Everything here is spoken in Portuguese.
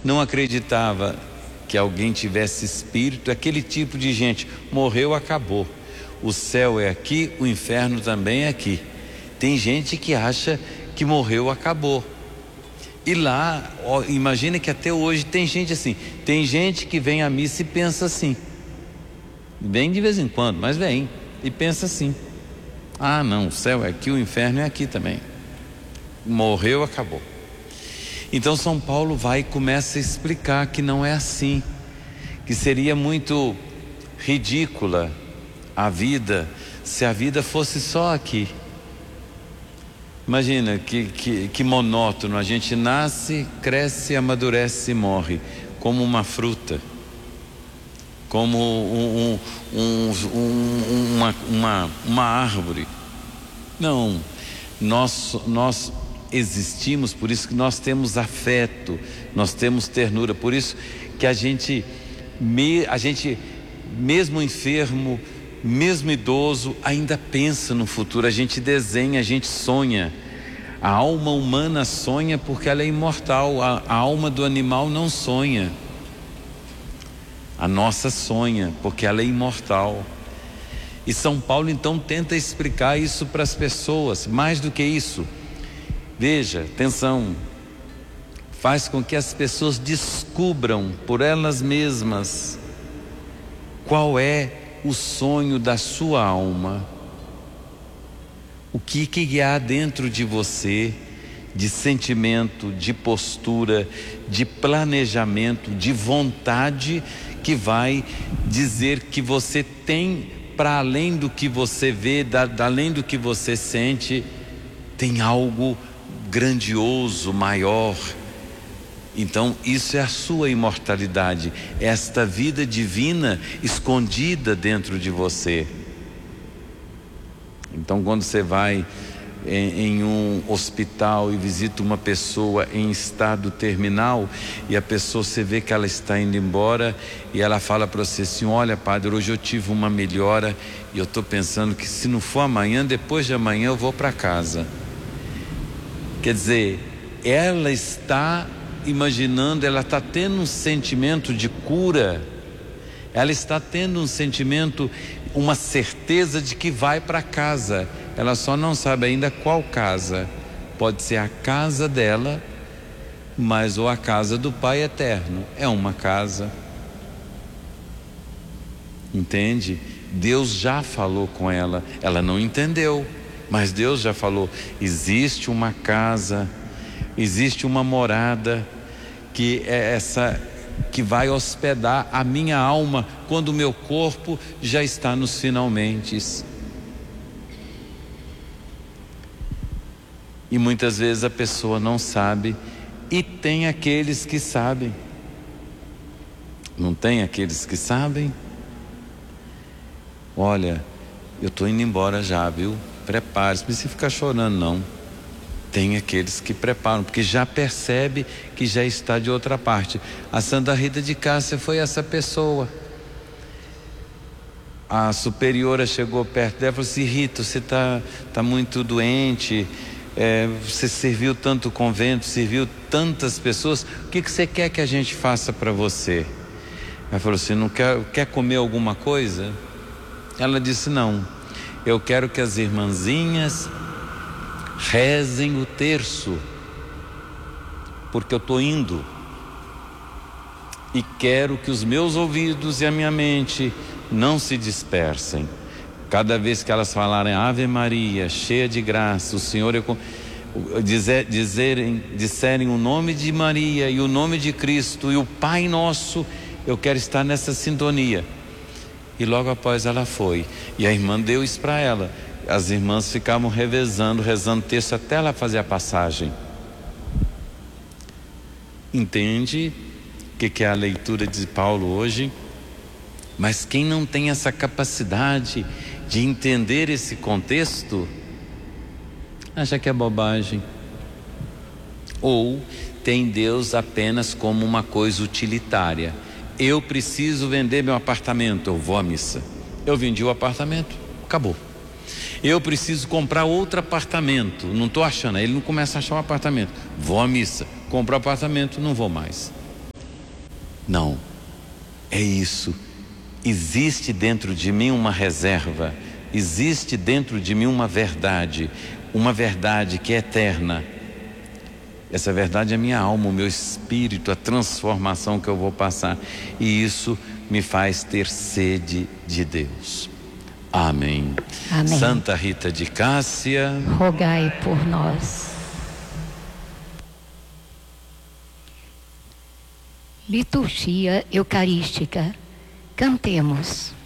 não acreditava que alguém tivesse espírito. Aquele tipo de gente morreu, acabou. O céu é aqui, o inferno também é aqui. Tem gente que acha que morreu, acabou. E lá, imagina que até hoje tem gente assim. Tem gente que vem à missa e pensa assim. Vem de vez em quando, mas vem e pensa assim: ah, não, o céu é aqui, o inferno é aqui também. Morreu, acabou. Então São Paulo vai e começa a explicar que não é assim, que seria muito ridícula a vida se a vida fosse só aqui. Imagina que monótono, a gente nasce, cresce, amadurece e morre, como uma fruta, como uma árvore. Não, nós existimos, por isso que nós temos afeto, nós temos ternura, por isso que a gente mesmo enfermo, mesmo idoso, ainda pensa no futuro, a gente desenha, a gente sonha. A alma humana sonha porque ela é imortal, a alma do animal não sonha. A nossa sonha porque ela é imortal. E São Paulo então tenta explicar isso para as pessoas. Mais do que isso, veja, atenção, faz com que as pessoas descubram por elas mesmas qual é o sonho da sua alma. O que há dentro de você de sentimento, de postura, de planejamento, de vontade, que vai dizer que você tem, para além do que você vê, além do que você sente, tem algo grandioso, maior. Então isso é a sua imortalidade, esta vida divina escondida dentro de você. Então quando você vai em um hospital e visita uma pessoa em estado terminal, e a pessoa, você vê que ela está indo embora, e ela fala para você assim: olha, padre, hoje eu tive uma melhora e eu estou pensando que se não for amanhã, depois de amanhã eu vou para casa. Quer dizer, ela está imaginando, ela está tendo um sentimento de cura, ela está tendo um sentimento, uma certeza de que vai para casa. Ela só não sabe ainda qual casa. Pode ser a casa dela, mas ou a casa do Pai Eterno. É uma casa. Entende? Deus já falou com ela. Ela não entendeu, mas Deus já falou. Existe uma casa, existe uma morada, que é essa, que vai hospedar a minha alma quando o meu corpo já está nos finalmentes. E muitas vezes a pessoa não sabe, e tem aqueles que sabem. Não tem aqueles que sabem? Olha, eu estou indo embora já, viu? Prepare-se, não precisa ficar chorando não. Tem aqueles que preparam, porque já percebe que já está de outra parte. A Santa Rita de Cássia foi essa pessoa. A superiora chegou perto dela e falou assim: Rita, você está muito doente, você serviu tanto convento, serviu tantas pessoas, o que você quer que a gente faça para você? Ela falou assim: não quer comer alguma coisa? Ela disse: não, eu quero que as irmãzinhas rezem o terço, porque eu estou indo, e quero que os meus ouvidos e a minha mente não se dispersem. Cada vez que elas falarem Ave Maria, cheia de graça, o Senhor disserem o nome de Maria e o nome de Cristo e o Pai Nosso, eu quero estar nessa sintonia. E logo após ela foi, e a irmã deu isso para ela. As irmãs ficavam revezando, rezando texto até ela fazer a passagem. Entende o que é a leitura de Paulo hoje? Mas quem não tem essa capacidade de entender esse contexto, acha que é bobagem, ou tem Deus apenas como uma coisa utilitária. Eu preciso vender meu apartamento, eu vou à missa. Eu vendi o apartamento, acabou. Eu preciso comprar outro apartamento, não estou achando, aí ele não começa a achar um apartamento, vou à missa. Comprar apartamento, não vou mais. Não, é isso. Existe dentro de mim uma reserva, existe dentro de mim uma verdade que é eterna. Essa verdade é a minha alma, o meu espírito, a transformação que eu vou passar, e isso me faz ter sede de Deus. Amém. Amém. Santa Rita de Cássia, rogai por nós. Liturgia Eucarística. Cantemos.